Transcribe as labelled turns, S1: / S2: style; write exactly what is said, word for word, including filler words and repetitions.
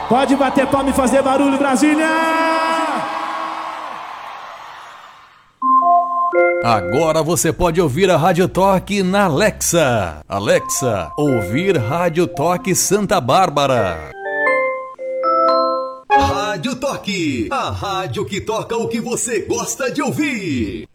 S1: Pode bater palma e fazer barulho, Brasília!
S2: Agora você pode ouvir a Rádio Toque na Alexa. Alexa, ouvir Rádio Toque Santa Bárbara. Rádio Toque, a rádio que toca o que você gosta de ouvir.